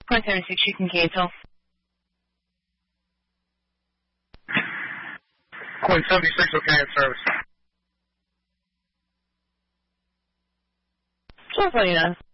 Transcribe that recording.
Point 76, you can cancel. Point 76, okay, in service. 1229.